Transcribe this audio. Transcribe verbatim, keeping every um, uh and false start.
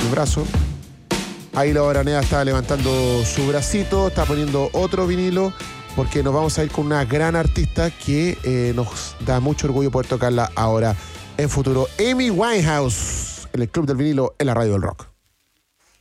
mi brazo. Ahí la Aranea está levantando su bracito, está poniendo otro vinilo, porque nos vamos a ir con una gran artista que eh, nos da mucho orgullo poder tocarla ahora en futuro. Amy Winehouse, en el Club del Vinilo, en la Radio del Rock.